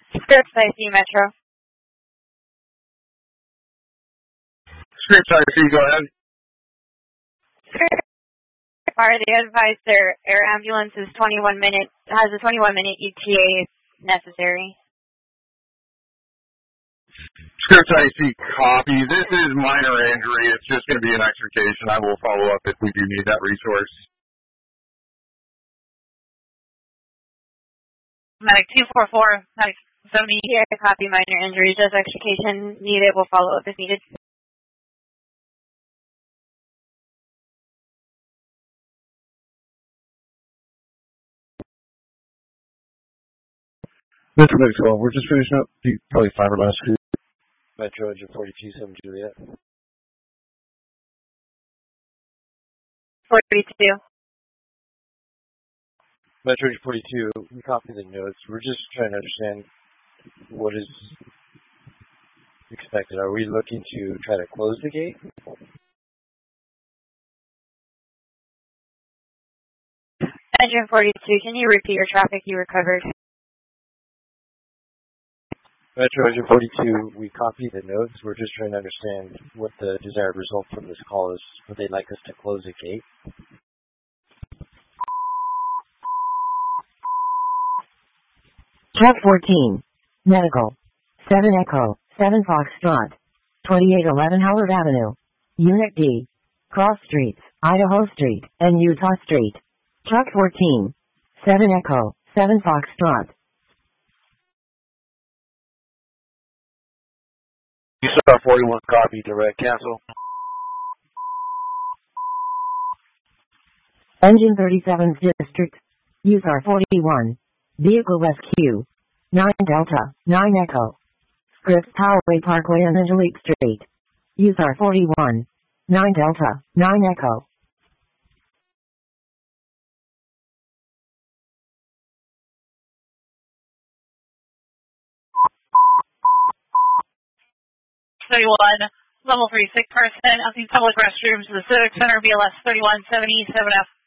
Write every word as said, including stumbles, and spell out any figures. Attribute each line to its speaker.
Speaker 1: Scripps I C Metro.
Speaker 2: Scripps I C, go ahead.
Speaker 1: Scripps are they advised their air ambulance is twenty-one minute has a twenty-one minute E T A if necessary.
Speaker 2: Scripps I C, copy. This is minor injury. It's just going to be an extrication. I will follow up if we do need that resource.
Speaker 1: Medic two four four, Medic seventy, yeah, copy, minor injuries, just extrication needed, we'll follow up if needed.
Speaker 3: Metro Medic twelve, we're just finishing up the probably fiberglass scoop.
Speaker 4: Metro Engine forty-two, seven Juliet.
Speaker 1: forty-two.
Speaker 4: Metro Engine forty-two, we copy the notes. We're just trying to understand what is expected. Are we looking to try to close the gate?
Speaker 1: Engine forty-two, can you repeat your traffic you recovered?
Speaker 4: Metro Engine forty-two, we copy the notes. We're just trying to understand what the desired result from this call is. Would they like us to close the gate?
Speaker 5: Truck fourteen, Medical, seven Echo, seven Foxtrot, twenty-eight eleven Howard Avenue, Unit D, Cross Streets, Idaho Street, and Utah Street. Truck fourteen, seven Echo, seven Foxtrot.
Speaker 4: U S A R forty-one, copy, direct cancel.
Speaker 5: Engine thirty-seven's District, U S A R forty-one, Vehicle Rescue, nine Delta, nine Echo, Scripps Highway Parkway and Angelique Street, U S A R forty-one, nine Delta, nine Echo.
Speaker 1: thirty-one, level three, sick person, empty public restrooms, the Civic Center, B L S thirty-one seventy-seven F.